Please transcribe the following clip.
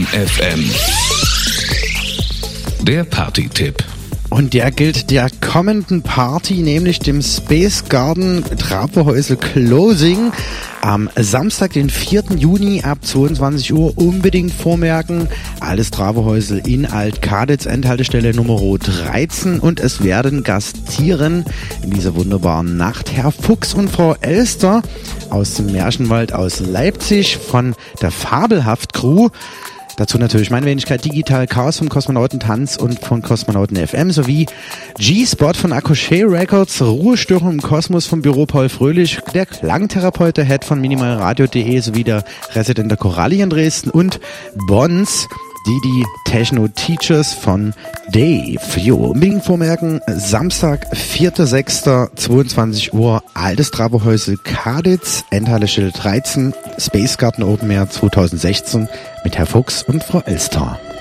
FM. Der Party-Tipp. Und der gilt der kommenden Party, nämlich dem Space Garden Trafohäusl Closing am Samstag, den 4. Juni ab 22 Uhr. Unbedingt vormerken, alles Trafohäusl in Alt-Kaditz, Endhaltestelle Nummer 13. Und es werden gastieren in dieser wunderbaren Nacht Herr Fuchs und Frau Elster aus dem Märchenwald aus Leipzig von der Fabelhaft Crew. Dazu natürlich meine Wenigkeit Digital Chaos von Kosmonautentanz und von Kosmonauten FM sowie G-Spot von Akoshe Records, Ruhestörung im Kosmos vom Büro Paul Fröhlich, der Klangtherapeut der Head von minimalradio.de sowie der Resident der Coralli in Dresden und Bons, die Techno Teachers von Dave. Jo, unbedingt vormerken, Samstag, 4.6., 22 Uhr, altes Trafohäusl Kaditz, Endhaltestelle 13, Space Garden Open Air 2016 mit Herr Fuchs und Frau Elster.